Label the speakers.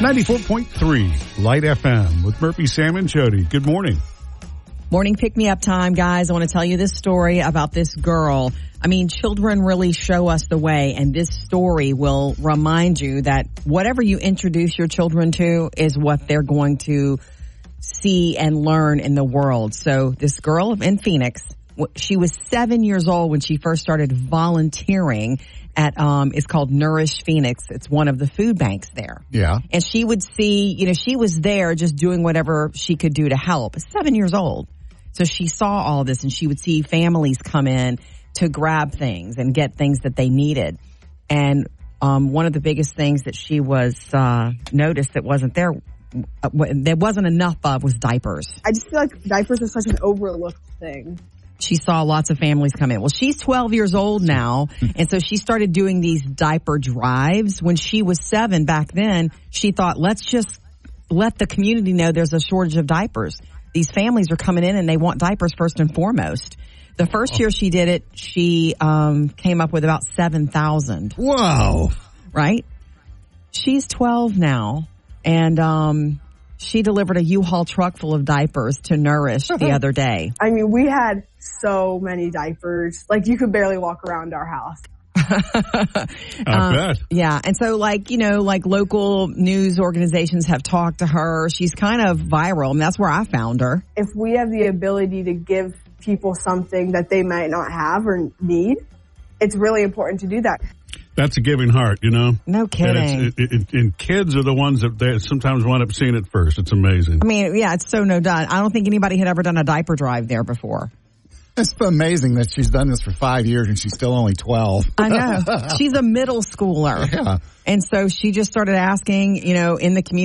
Speaker 1: 94.3 Light FM with Murphy, Sam, and Jody. Good morning.
Speaker 2: Morning pick-me-up time, guys. I want to tell you this story about this girl. I mean, children really show us the way, and this story will remind you that whatever you introduce your children to is what they're going to see and learn in the world. So this girl in Phoenix, she was 7 years old when she first started volunteering at, it's called Nourish Phoenix. It's one of the food banks there.
Speaker 1: Yeah.
Speaker 2: And she would see, she was there just doing whatever she could do to help. 7 years old. So she saw all this, and she would see families come in to grab things and get things that they needed. And one of the biggest things that she was noticed that wasn't there wasn't enough of was diapers.
Speaker 3: I just feel like diapers are such an overlooked thing.
Speaker 2: She saw lots of families come in. Well, she's 12 years old now, and so she started doing these diaper drives. When she was 7 back then, she thought, let's just let the community know there's a shortage of diapers. These families are coming in and they want diapers first and foremost. The first year she did it, she came up with about 7,000.
Speaker 1: Wow.
Speaker 2: Right? She's 12 now, and she delivered a U-Haul truck full of diapers to Nourish the other day.
Speaker 3: I mean, we had so many diapers. Like, you could barely walk around our house.
Speaker 1: I bet.
Speaker 2: Yeah. And so like local news organizations have talked to her. She's kind of viral, and that's where I found her.
Speaker 3: If we have the ability to give people something that they might not have or need, it's really important to do that.
Speaker 1: That's a giving heart,
Speaker 2: No kidding.
Speaker 1: And kids are the ones that they sometimes wind up seeing it first. It's amazing.
Speaker 2: I mean, yeah, it's so no done. I don't think anybody had ever done a diaper drive there before.
Speaker 4: It's amazing that she's done this for 5 years and she's still only 12.
Speaker 2: I know. She's a middle schooler.
Speaker 4: Yeah.
Speaker 2: And so she just started asking, in the community.